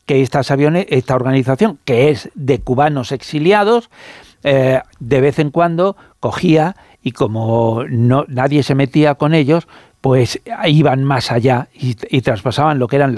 que esta organización, que es de cubanos exiliados, de vez en cuando cogía y como nadie se metía con ellos, pues iban más allá y traspasaban lo que eran